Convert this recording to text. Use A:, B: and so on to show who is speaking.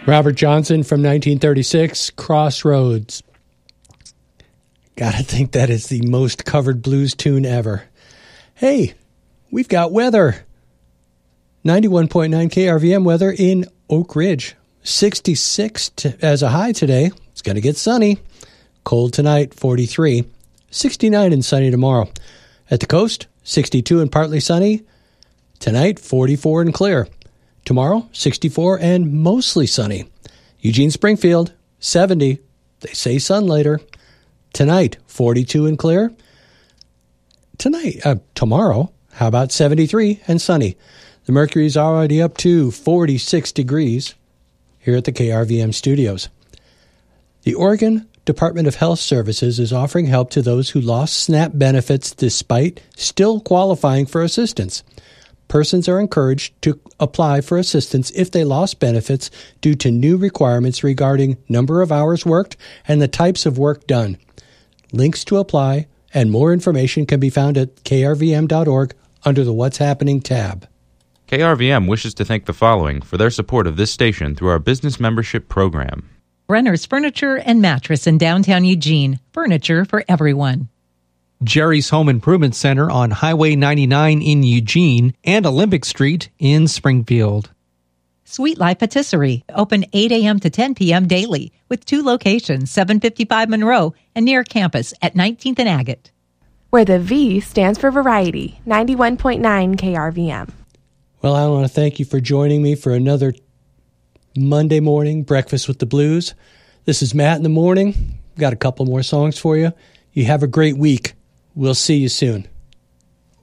A: Robert Johnson from 1936, Crossroads. Gotta think that is the most covered blues tune ever. Hey, we've got weather. 91.9 KRVM weather in Oak Ridge. 66 as a high today. It's going to get sunny. Cold tonight, 43. 69 and sunny tomorrow. At the coast, 62 and partly sunny. Tonight, 44 and clear. Tomorrow, 64 and mostly sunny. Eugene Springfield, 70. They say sun later. Tonight, 42 and clear. Tomorrow, how about 73 and sunny? The mercury's already up to 46 degrees here at the KRVM studios. The Oregon Department of Health Services is offering help to those who lost SNAP benefits despite still qualifying for assistance. Persons are encouraged to apply for assistance if they lost benefits due to new requirements regarding number of hours worked and the types of work done. Links to apply and more information can be found at krvm.org under the What's Happening tab.
B: KRVM wishes to thank the following for their support of this station through our business membership program.
C: Brenner's Furniture and Mattress in downtown Eugene. Furniture for everyone.
D: Jerry's Home Improvement Center on Highway 99 in Eugene and Olympic Street in Springfield.
C: Sweet Life Patisserie, open 8 a.m. to 10 p.m. daily, with 2 locations, 755 Monroe and near campus at 19th and Agate.
E: Where the V stands for variety, 91.9 KRVM.
A: Well, I want to thank you for joining me for another Monday morning Breakfast with the Blues. This is Matt in the morning. Got a couple more songs for you. You have a great week. We'll see you soon.